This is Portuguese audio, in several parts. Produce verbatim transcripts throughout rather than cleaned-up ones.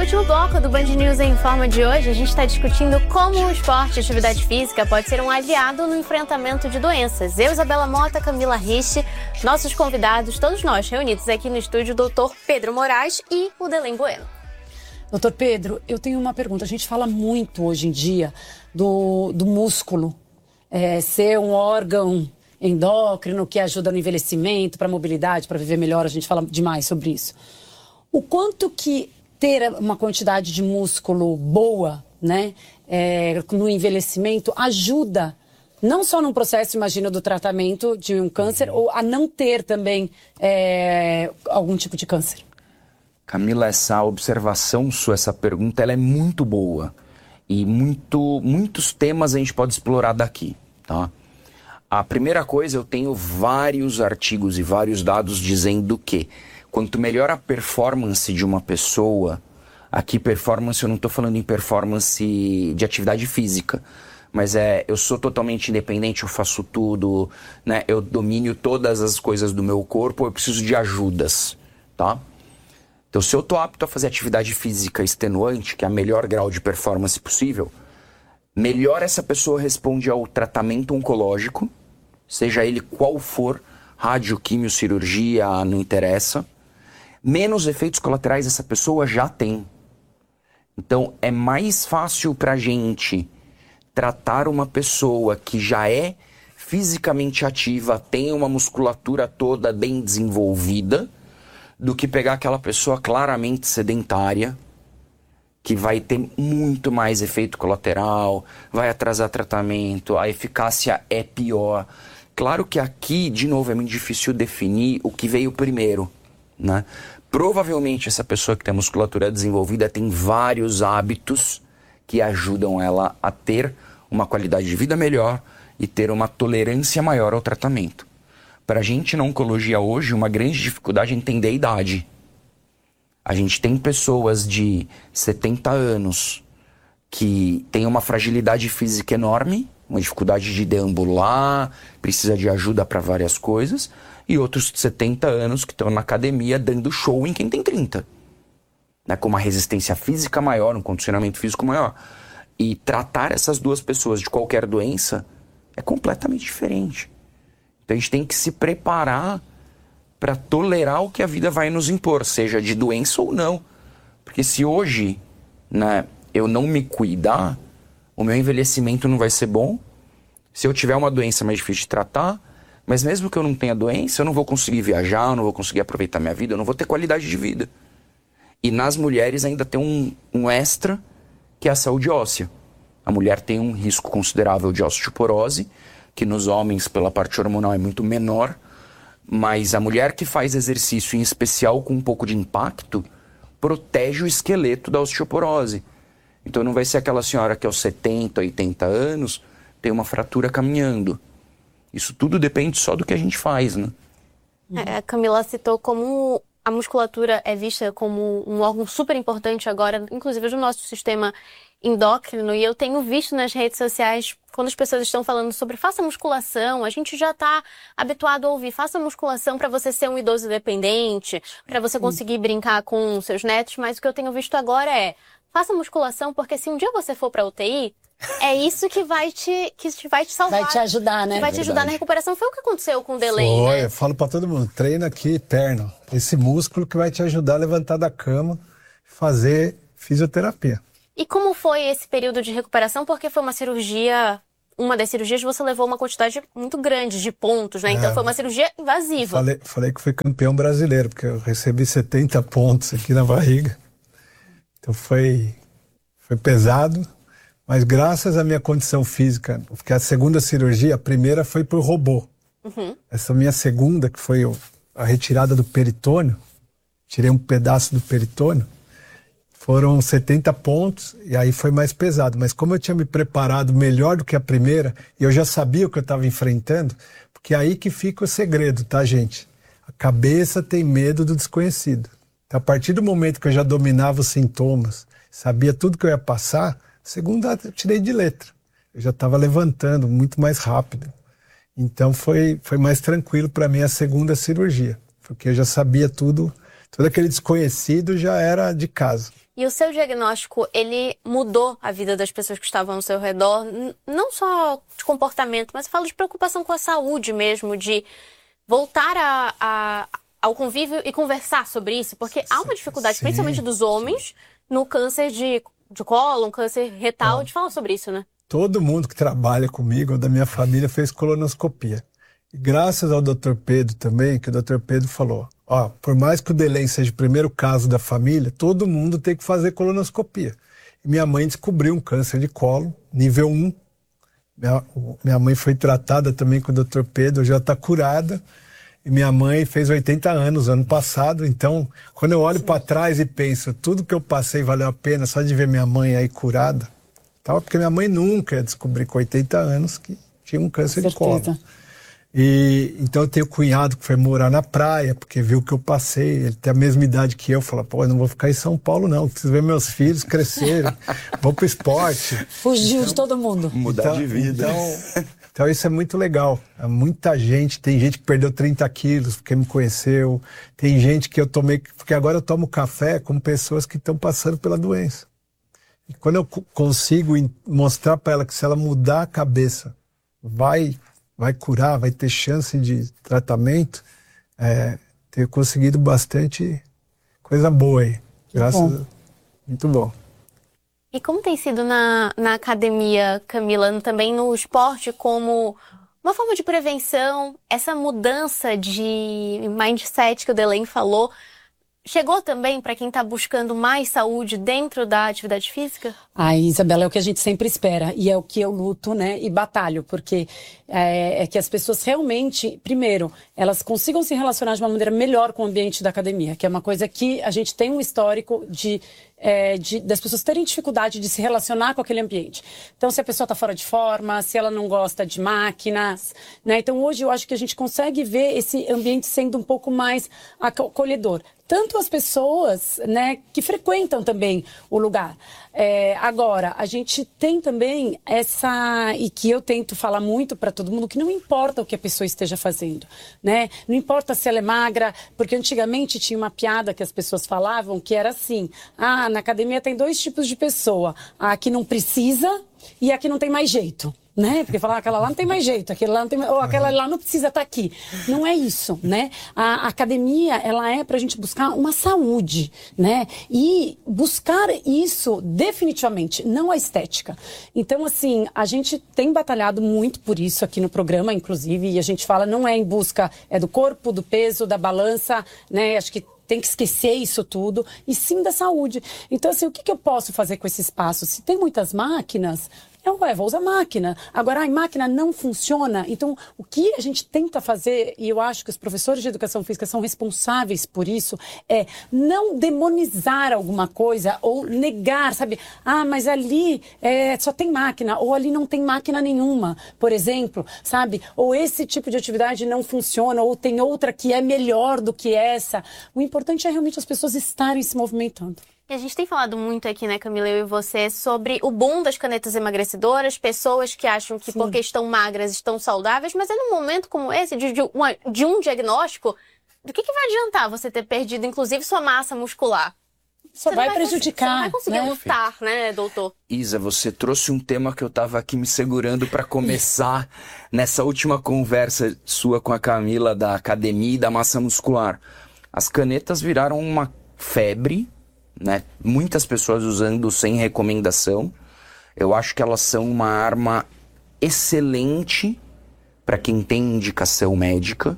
último bloco do Band News em Informa de hoje, a gente está discutindo como o esporte e atividade física pode ser um aliado no enfrentamento de doenças. Eu, Isabela Mota, Camila Rich, nossos convidados, todos nós reunidos aqui no estúdio, o doutor Pedro Moraes e o Delém Bueno. Doutor Pedro, eu tenho uma pergunta. A gente fala muito hoje em dia do, do músculo é, ser um órgão endócrino que ajuda no envelhecimento, para mobilidade, para viver melhor. A gente fala demais sobre isso. O quanto que ter uma quantidade de músculo boa, né, é, no envelhecimento ajuda, não só no processo, imagina, do tratamento de um câncer, ou a não ter também é, algum tipo de câncer? Camila, essa observação sua, essa pergunta, ela é muito boa. E muito, muitos temas a gente pode explorar daqui, tá? A primeira coisa, eu tenho vários artigos e vários dados dizendo que quanto melhor a performance de uma pessoa, aqui performance eu não estou falando em performance de atividade física, mas é, eu sou totalmente independente, eu faço tudo, né? Eu domino todas as coisas do meu corpo, eu preciso de ajudas, tá? Então, se eu estou apto a fazer atividade física extenuante, que é o melhor grau de performance possível, melhor essa pessoa responde ao tratamento oncológico, seja ele qual for, rádio, quimio, cirurgia, não interessa, menos efeitos colaterais essa pessoa já tem. Então, é mais fácil para a gente tratar uma pessoa que já é fisicamente ativa, tem uma musculatura toda bem desenvolvida, do que pegar aquela pessoa claramente sedentária, que vai ter muito mais efeito colateral, vai atrasar tratamento, a eficácia é pior. Claro que aqui, de novo, é muito difícil definir o que veio primeiro, né? Provavelmente essa pessoa que tem a musculatura desenvolvida tem vários hábitos que ajudam ela a ter uma qualidade de vida melhor e ter uma tolerância maior ao tratamento. Para a gente na oncologia hoje, uma grande dificuldade é entender a idade. A gente tem pessoas de setenta anos que têm uma fragilidade física enorme, uma dificuldade de deambular, precisa de ajuda para várias coisas, e outros de setenta anos que estão na academia dando show em quem tem trinta. Né, com uma resistência física maior, um condicionamento físico maior. E tratar essas duas pessoas de qualquer doença é completamente diferente. Então a gente tem que se preparar para tolerar o que a vida vai nos impor, seja de doença ou não. Porque se hoje, né, eu não me cuidar, o meu envelhecimento não vai ser bom. Se eu tiver uma doença mais difícil de tratar, mas mesmo que eu não tenha doença, eu não vou conseguir viajar, eu não vou conseguir aproveitar minha vida, eu não vou ter qualidade de vida. E nas mulheres ainda tem um, um extra, que é a saúde óssea. A mulher tem um risco considerável de osteoporose, que nos homens, pela parte hormonal, é muito menor, mas a mulher que faz exercício, em especial com um pouco de impacto, protege o esqueleto da osteoporose. Então não vai ser aquela senhora que aos setenta, oitenta anos tem uma fratura caminhando. Isso tudo depende só do que a gente faz, né? É, a Camila citou como a musculatura é vista como um órgão super importante agora, inclusive do nosso sistema endócrino, e eu tenho visto nas redes sociais, quando as pessoas estão falando sobre faça musculação, a gente já está habituado a ouvir, faça musculação para você ser um idoso dependente, para você conseguir brincar com seus netos, mas o que eu tenho visto agora é, faça musculação porque se um dia você for para U T I, é isso que vai te, que vai te salvar. Vai te ajudar, né? Vai te ajudar na recuperação. Foi o que aconteceu com o Delém, Foi, né? eu falo pra todo mundo, treina aqui perna. Esse músculo que vai te ajudar a levantar da cama, fazer fisioterapia. E como foi esse período de recuperação? Porque foi uma cirurgia, uma das cirurgias você levou uma quantidade muito grande de pontos, né? Então É, foi uma cirurgia invasiva. Falei, falei que fui campeão brasileiro, porque eu recebi setenta pontos aqui na barriga. Então foi, foi pesado. Mas graças à minha condição física, porque a segunda cirurgia, a primeira foi por robô. Uhum. Essa minha segunda, que foi a retirada do peritônio, tirei um pedaço do peritônio, foram setenta pontos, e aí foi mais pesado. Mas como eu tinha me preparado melhor do que a primeira, e eu já sabia o que eu estava enfrentando, porque é aí que fica o segredo, tá, gente? A cabeça tem medo do desconhecido. Então, a partir do momento que eu já dominava os sintomas, sabia tudo que eu ia passar, segunda eu tirei de letra. Eu já estava levantando muito mais rápido. Então foi, foi mais tranquilo para mim a segunda cirurgia, porque eu já sabia tudo todo aquele desconhecido já era de casa. E o seu diagnóstico, ele mudou a vida das pessoas que estavam ao seu redor, n- não só de comportamento, mas eu falo de preocupação com a saúde mesmo, de voltar a, a- ao convívio e conversar sobre isso, porque há uma dificuldade, Sim, principalmente dos homens, no câncer de, de cólon, câncer retal, de falar sobre isso, né? Todo mundo que trabalha comigo, ou da minha família, fez colonoscopia. E graças ao doutor Pedro também, que o doutor Pedro falou, ó, por mais que o Delém seja o primeiro caso da família, todo mundo tem que fazer colonoscopia. E minha mãe descobriu um câncer de colo, nível um. Minha, minha mãe foi tratada também com o doutor Pedro, já está curada. E minha mãe fez oitenta anos ano passado, então quando eu olho para trás e penso, tudo que eu passei valeu a pena só de ver minha mãe aí curada, tal, porque minha mãe nunca ia descobrir com oitenta anos que tinha um câncer de colo. E então eu tenho um cunhado que foi morar na praia, porque viu o que eu passei, ele tem a mesma idade que eu, fala, pô, eu não vou ficar em São Paulo não, preciso ver meus filhos crescerem, vou pro esporte. Fugiu então, de todo mundo. Mudar então, de vida. Então, então isso é muito legal. Há muita gente, tem gente que perdeu trinta quilos porque me conheceu, tem gente que eu tomei, porque agora eu tomo café com pessoas que estão passando pela doença. E quando eu consigo mostrar para ela que se ela mudar a cabeça, vai... vai curar, vai ter chance de tratamento, é, ter conseguido bastante coisa boa aí. Graças a Deus. Muito bom. E como tem sido na, na academia, Camila, também no esporte, como uma forma de prevenção, essa mudança de mindset que o Delém falou, chegou também para quem está buscando mais saúde dentro da atividade física? Ah, Isabela, é o que a gente sempre espera e é o que eu luto, né, e batalho, porque é, é que as pessoas realmente, primeiro, elas consigam se relacionar de uma maneira melhor com o ambiente da academia, que é uma coisa que a gente tem um histórico de, é, de das pessoas terem dificuldade de se relacionar com aquele ambiente. Então, se a pessoa está fora de forma, se ela não gosta de máquinas, né, então hoje eu acho que a gente consegue ver esse ambiente sendo um pouco mais acolhedor. Tanto as pessoas, né, que frequentam também o lugar. É, agora, a gente tem também essa, e que eu tento falar muito para todo mundo, que não importa o que a pessoa esteja fazendo, né? Não importa se ela é magra, porque antigamente tinha uma piada que as pessoas falavam que era assim, ah, na academia tem dois tipos de pessoa, a que não precisa e a que não tem mais jeito. Né? Porque falar aquela lá não tem mais jeito, aquele lá não tem, ou aquela lá não precisa estar aqui. Não é isso, né? A academia, ela é pra gente buscar uma saúde, né? E buscar isso definitivamente, não a estética. Então, assim, a gente tem batalhado muito por isso aqui no programa, inclusive, e a gente fala, não é em busca, é do corpo, do peso, da balança, né? Acho que tem que esquecer isso tudo, e sim da saúde. Então, assim, o que, que eu posso fazer com esse espaço? Se tem muitas máquinas, eu ué, vou usar máquina. Agora, a máquina não funciona. Então, o que a gente tenta fazer, e eu acho que os professores de educação física são responsáveis por isso, é não demonizar alguma coisa ou negar, sabe? Ah, mas ali é, só tem máquina, ou ali não tem máquina nenhuma, por exemplo, sabe? Ou esse tipo de atividade não funciona, ou tem outra que é melhor do que essa. O importante é realmente as pessoas estarem se movimentando. E a gente tem falado muito aqui, né, Camila, eu e você, sobre o boom das canetas emagrecedoras, pessoas que acham que Sim. porque estão magras estão saudáveis, mas é num momento como esse, de, de, uma, de um diagnóstico, do que, que vai adiantar você ter perdido, inclusive, sua massa muscular? Só você vai, vai prejudicar, Você não vai conseguir né? lutar, né, doutor? Isa, você trouxe um tema que eu estava aqui me segurando para começar nessa última conversa sua com a Camila da academia e da massa muscular. As canetas viraram uma febre, né? Muitas pessoas usando sem recomendação. Eu acho que elas são uma arma excelente para quem tem indicação médica.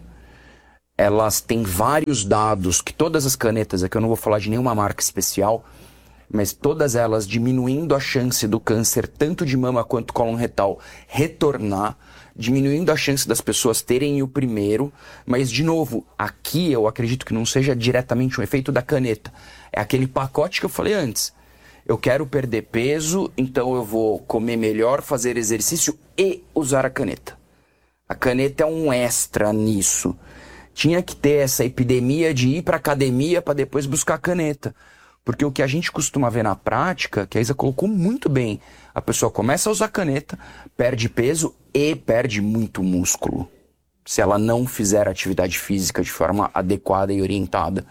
Elas têm vários dados, que todas as canetas, aqui eu não vou falar de nenhuma marca especial, mas todas elas diminuindo a chance do câncer, tanto de mama quanto cólon retal, retornar, diminuindo a chance das pessoas terem o primeiro, mas, de novo, aqui eu acredito que não seja diretamente um efeito da caneta. É aquele pacote que eu falei antes. Eu quero perder peso, então eu vou comer melhor, fazer exercício e usar a caneta. A caneta é um extra nisso. Tinha que ter essa epidemia de ir para academia para depois buscar a caneta. Porque o que a gente costuma ver na prática, que a Isa colocou muito bem, a pessoa começa a usar a caneta, perde peso e perde muito músculo, se ela não fizer atividade física de forma adequada e orientada.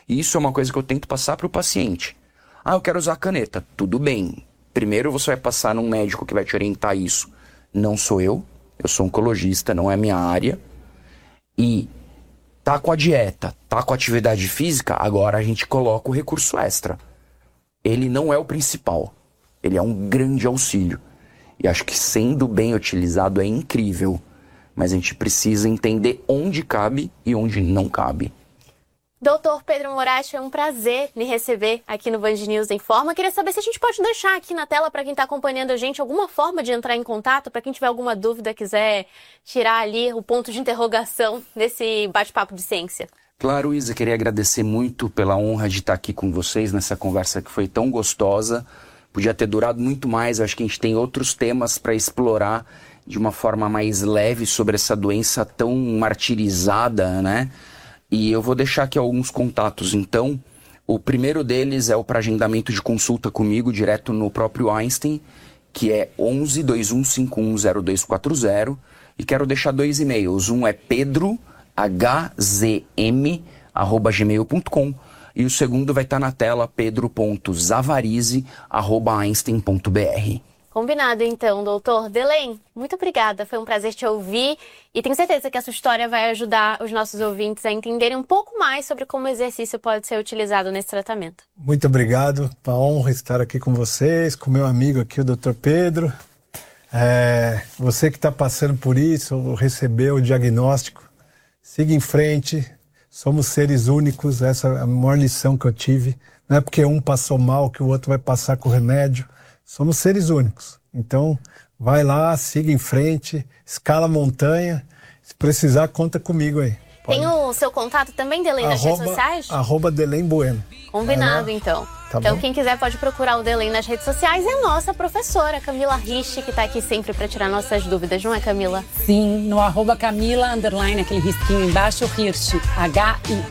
E isso é uma coisa que eu tento passar para o paciente. Ah, eu quero usar caneta. Tudo bem. Primeiro você vai passar num médico que vai te orientar isso. Não sou eu. Eu sou oncologista, não é a minha área. E tá com a dieta, tá com a atividade física, agora a gente coloca o recurso extra. Ele não é o principal. Ele é um grande auxílio. E acho que sendo bem utilizado é incrível. Mas a gente precisa entender onde cabe e onde não cabe. Doutor Pedro Moraes, foi um prazer me receber aqui no Band News Informa. Queria saber se a gente pode deixar aqui na tela para quem está acompanhando a gente alguma forma de entrar em contato, para quem tiver alguma dúvida, quiser tirar ali o ponto de interrogação nesse bate-papo de ciência. Claro, Isa, queria agradecer muito pela honra de estar aqui com vocês nessa conversa que foi tão gostosa. Podia ter durado muito mais, acho que a gente tem outros temas para explorar de uma forma mais leve sobre essa doença tão martirizada, né? E eu vou deixar aqui alguns contatos, então. O primeiro deles é o para agendamento de consulta comigo, direto no próprio Einstein, que é onze, dois um cinco um, zero dois quatro zero. E quero deixar dois e-mails. Um é pedro h z m arroba gmail ponto com e o segundo vai estar na tela, pedro ponto zavarize arroba einstein ponto b r. Combinado, então, doutor. Delém, muito obrigada. Foi um prazer te ouvir e tenho certeza que a sua história vai ajudar os nossos ouvintes a entenderem um pouco mais sobre como o exercício pode ser utilizado nesse tratamento. Muito obrigado. Uma honra estar aqui com vocês, com meu amigo aqui, o doutor Pedro. É, você que está passando por isso, ou recebeu o diagnóstico, siga em frente. Somos seres únicos, essa é a maior lição que eu tive. Não é porque um passou mal que o outro vai passar com remédio. Somos seres únicos. Então, vai lá, siga em frente, escala a montanha. Se precisar, conta comigo aí. Pode. Tem o seu contato também, Delém, nas arroba, redes sociais? Arroba Delém Bueno. Combinado, é. então. Tá então, bom. quem quiser pode procurar o Delém nas redes sociais. É a nossa professora, Camila Rich, que está aqui sempre para tirar nossas dúvidas, não é, Camila? Sim, no arroba Camila, underline, aquele risquinho embaixo, Hirsch, H I